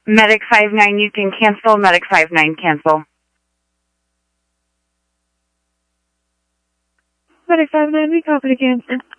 Medic 59, you can cancel. Medic 59, cancel. Medic 59, we copy to cancel.